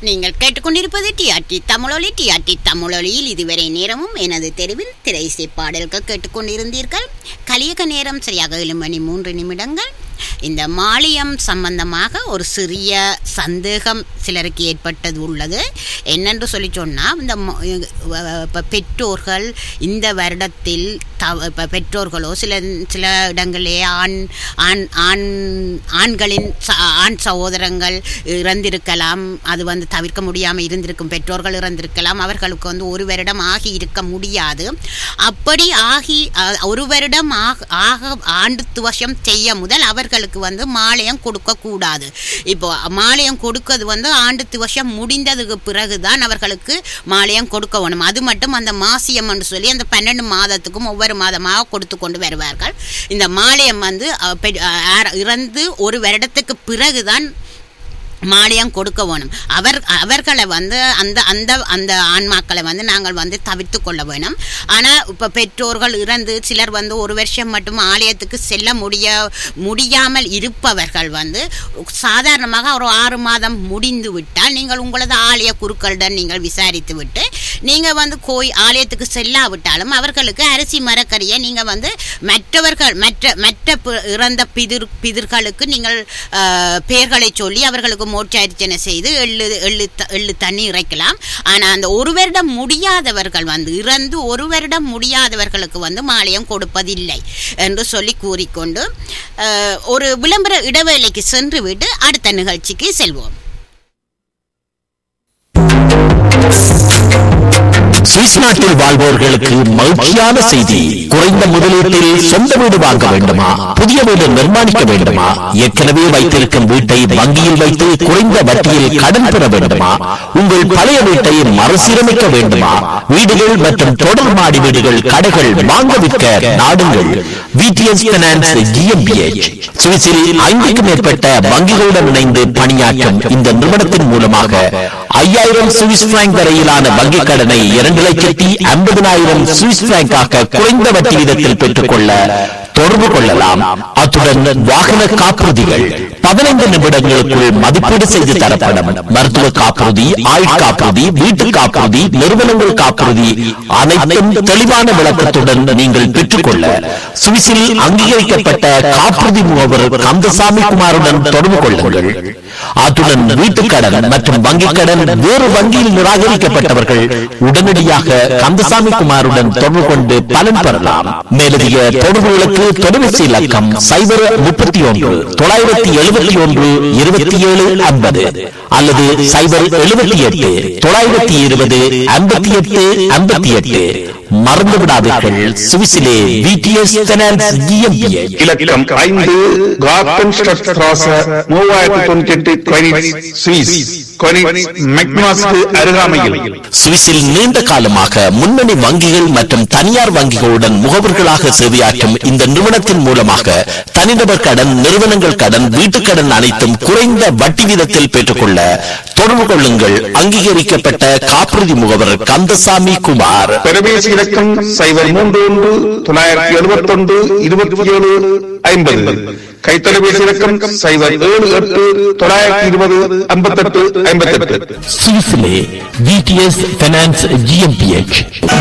நீங்கள் கேட்டுக்கொண்டிருப்பது டிஆர்டி தமிழொலி. டிஆர்டி தமிழொலியில் இதுவரை நேரமும் எனது தெருவில் திரையிசை பாடல்கள் கேட்டுக்கொண்டிருந்தீர்கள். கலியக நேரம் சரியாக 7:03. இந்த மாலியம் சம்பந்தமாக ஒரு சிறிய சந்தேகம் சிலருக்கு ஏற்பட்டது உள்ளது. என்னென்று சொல்லி சொன்னால், இந்த பெற்றோர்கள் இந்த வருடத்தில் பெற்றோர்களோ சில இடங்களே ஆண்களின் ஆண் சகோதரங்கள் இறந்திருக்கலாம். அது தவிர்க்க முடியாமல் இருந்திருக்கும். பெற்றோர்கள் இறந்திருக்கலாம். அவர்களுக்கு ஒரு வருடம் ஆகி இருக்க முடியாது. அப்படி ஆகி ஒரு வருடம் ஆண்டு துவசம் செய்ய முதல் அவர்களுக்கு மாலயம் கொடுக்கக்கூடாது. இப்போ மாலயம் கொடுக்கிறது ஆண்டு துவசம் முடிந்ததுக்கு பிறகுதான் அவர்களுக்கு மாலயம் கொடுக்க வேணும். அது மட்டும் அந்த மாசியம் என்று சொல்லி அந்த 12 மாதத்துக்கும் ஒவ்வொரு மாதமாக கொடுத்து கொண்டு வருவார்கள். இந்த மாலயம் இறந்து ஒரு வருடத்துக்கு பிறகுதான் மாலயம் கொடுக்க வேணும். அவர்களை அந்த ஆன்மாக்களை நாங்கள் தவிர்த்து கொள்ள வேணும். ஆனால் இப்போ பெற்றோர்கள் இறந்து சிலர் ஒரு வருஷம் மட்டும் ஆலயத்துக்கு செல்ல முடியாமல் இருப்பவர்கள் சாதாரணமாக ஒரு 6 மாதம் முடிந்து விட்டால் நீங்கள் உங்களது ஆலய குருக்களுடன் நீங்கள் விசாரித்து விட்டு நீங்கள் ஆலயத்துக்கு செல்லாவிட்டாலும் அவர்களுக்கு அரிசி மரக்கறியை நீங்கள் மற்ற இறந்த பிதர்களுக்கு நீங்கள் பெயர்களை சொல்லி அவர்களுக்கு மோட்சார்ச்சனை செய்து எள்ளு தண்ணி இறைக்கலாம். ஆனால் அந்த ஒரு வருடம் முடியாதவர்கள் இறந்து ஒரு வருடம் முடியாதவர்களுக்கு மாலயம் கொடுப்பதில்லை என்று சொல்லி கூறிக்கொண்டு ஒரு விளம்பர இடைவேளைக்கு சென்று விட்டு அடுத்த நிகழ்ச்சிக்கு செல்வோம். சுவிஸ் நாட்டில் வாழ்வோர்களுக்கு மகிழ்ச்சியான செய்தி. குறைந்த முதலீட்டில் சொந்த வீடு வாங்க வேண்டுமா? புதிய வீடு நிர்மாணிக்க வேண்டுமா? ஏற்கனவே வைத்திருக்கும் வீட்டை வங்கியில் வைத்து குறைந்த வட்டியில் கடன் பெற வேண்டுமா? உங்கள் பழைய வீட்டை மறுசீரமைக்க வேண்டுமா? வீடுகள் மற்றும் தொடர் மாடி வீடுகள், கடைகள் வாங்க விற்க நாடுங்கள். VTS finance GmbH. சுவிஸில் 5க்கும் மேற்பட்ட வங்கிகளுடன் இணைந்து பணியாற்றும் இந்த நிறுவனத்தின் மூலமாக 5000 சுவிஸ் பிராங்க் வரையிலான வங்கிக் கடனை 2,50,000 சுவிஸ் பிராங்காக குறைந்த வட்டி வீதத்தில் பெற்றுக்கொள்ள தொடர்பு கொள்ளலாம். அத்துடன் வாகன காப்புறுதிகள் 15 நிமிடங்களுக்குள் மதிப்பீடு செய்து தரப்படும். மருத்துவ காப்புறுதி, ஆயுள் காப்புறுதி, வீட்டு காப்புறுதி, நிறுவனங்கள் காப்புறுதி அனைத்தும் தெளிவான விளக்கத்துடன் நீங்கள் பெற்றுக்கொள்ள சுவிஸில் அங்கீகரிக்கப்பட்ட காப்புறுதி முகவர் கந்தசாமி குமாருடன் தொடர்பு கொள்ளுங்கள். அத்துடன் வீட்டுக் கடன் மற்றும் வங்கிக் கடன் வேறு வங்கியில் நிராகரிக்கப்பட்டவர்கள் உடனடியாக கந்தசாமி குமாருடன் தொடர்பு கொண்டு பலன் பெறலாம். மேலதிக தொடர்புகளுக்கு தொலைபேசி இலக்கம் 031 971 2750 அல்லது 078 920 5858. மறந்து விடாதீர்கள், சுவிஸிலே விடிஎஸ் பைனான்ஸ் GmbH. இலக்கம் 5 கார்டன் ஸ்ட்ராஸ 3098 சுவிஸ். அருகாமையில் சுவிஸில் நீண்ட காலமாக முன்னணி வங்கிகள் மற்றும் தனியார் வங்கிகளுடன் முகவர்களாக சேவையாற்றும் இந்த நிறுவனத்தின் மூலமாக தனிநபர் கடன், நிறுவனங்கள் கடன், வீட்டுக் கடன் அனைத்தும் குறைந்த வட்டி வீதத்தில் பெற்றுக்கொள்ள தொடர்பு கொள்ளுங்கள். அங்கீகரிக்கப்பட்ட காப்புறுதி முகவர் கந்தசாமி குமார். தொலைபேசி இலக்கம் 031 971 2750. கைத்தொலைபேசி இலக்கம் 078 920 5858. சுவிஸிலே விடிஎஸ் பைனான்ஸ் GmbH.